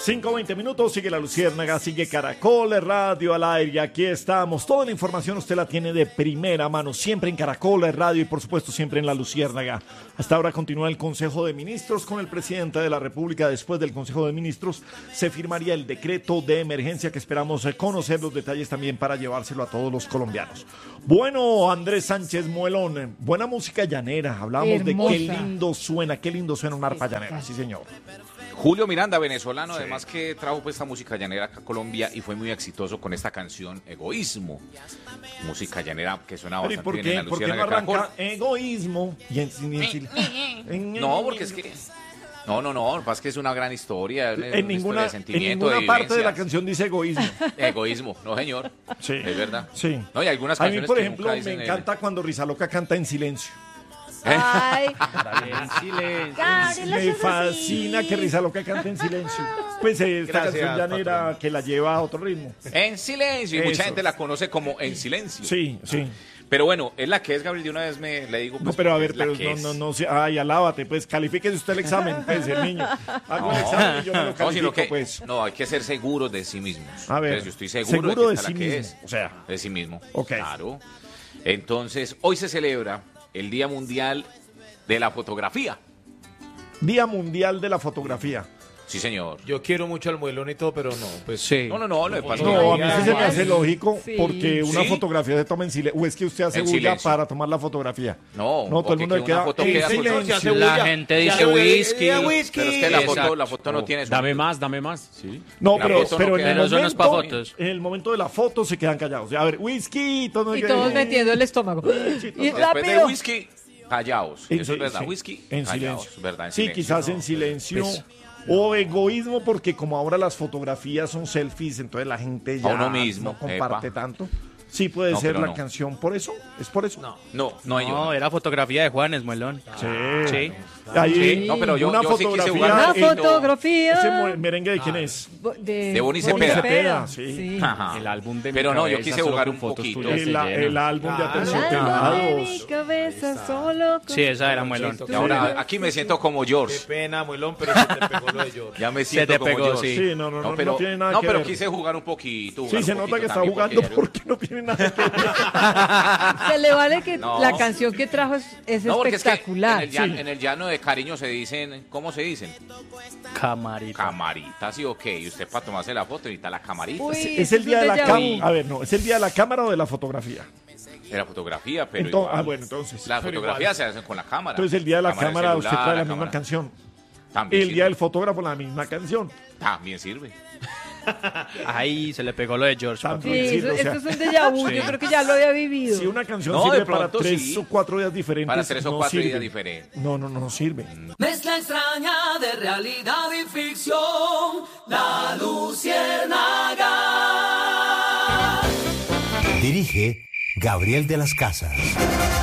5:20, sigue La Luciérnaga, sigue Caracol Radio al aire, y aquí estamos. Toda la información usted la tiene de primera mano, siempre en Caracol Radio y por supuesto siempre en La Luciérnaga. Hasta ahora continúa el Consejo de Ministros con el presidente de la República. Después del Consejo de Ministros se firmaría el decreto de emergencia que esperamos conocer los detalles también para llevárselo a todos los colombianos. Bueno, Andrés Sánchez Muelón, buena música llanera, hablamos de qué lindo suena una arpa llanera, sí señor. Julio Miranda, venezolano, sí. Además que trajo pues esta música llanera acá a Colombia y fue muy exitoso con esta canción Egoísmo. Música llanera que suena bastante bien en la Luciérnaga. ¿Por qué no arranca Egoísmo? No, porque es que... No, lo que pasa es que es una gran historia. En ninguna parte de la canción dice egoísmo. Egoísmo, no señor. Sí. Es verdad. Sí. No, y algunas canciones a mí, por ejemplo, me encanta cuando Rizaloca canta en silencio. Ay, en silencio. Me fascina que Rizaloca cante en silencio. Pues esta canción llanera, patrón, que la lleva a otro ritmo. En silencio. Y mucha gente la conoce como En Silencio. Sí. Pero bueno, es la que es, Gabriel, de una vez le digo. Pues, no, pero a ver, no, ay, alábate, pues, califíquese usted el examen, pues, el niño. Hago el examen y yo me lo califico, pues. No, hay que ser seguros de sí mismos. A ver, entonces, yo estoy seguro de sí mismo. O sea, de sí mismo. Ok. Claro. Entonces, hoy se celebra el Día Mundial de la Fotografía. Día Mundial de la Fotografía. Sí, señor. Yo quiero mucho al Muelón y todo, pero no, pues sí. No, lo que pasa no, a mí sí se me hace lógico, sí, porque una fotografía se toma en silencio. O es que usted hace bulla para tomar la fotografía. No, todo el mundo queda en silencio. La gente dice whisky. Pero es que la foto no tiene eso. Dame más. ¿Sí? No, pero en el momento de la foto se quedan callados. A ver, whisky. Todos metiendo el estómago. Y después de whisky, callados. Eso es verdad. Sí, whisky, en callados, silencio. ¿verdad? Sí, quizás en silencio. O egoísmo, porque como ahora las fotografías son selfies, entonces la gente ya uno mismo, no comparte tanto. Sí, puede ser la canción. ¿Por eso? ¿Es por eso? No, era fotografía de Juanes, Muelón. Sí. Ahí, no, pero una yo sí quise jugar. Una fotografía. ¿Ese merengue de quién es? De Boni Cepeda. Sí. Ajá. El álbum de Pero no, yo quise jugar un poquito. El álbum de Aterciopelados. Mi cabeza solo. Sí, esa era Muelón. Y ahora aquí me siento como George. Qué pena, Muelón, pero se te pegó lo de George. Ya me siento como George. Sí, no tiene nada que ver. No, pero quise jugar un poquito. Sí, se nota que está jugando porque no tiene nada que ver. Se le vale que la canción que trajo es espectacular. Es que en el llano de cariño se dicen, ¿cómo se dicen? Camarita. Camarita, sí, ok. Y usted para tomarse la foto necesita la camarita. Uy, es el día de la cámara. A ver, no, ¿es el día de la cámara o de la fotografía? De la fotografía, pero entonces. La fotografía se hace con la cámara. Entonces el día de la cámara usted trae la misma canción. También el día del fotógrafo la misma canción. También sirve. Ahí se le pegó lo de George. Sí, esto es un déjà vu, yo creo que ya lo había vivido. Si una canción sirve para 3 o 4 días diferentes, para 3 o 4 días diferentes. No sirve. Mezcla extraña de realidad y ficción, La Luciérnaga. Dirige Gabriel de las Casas.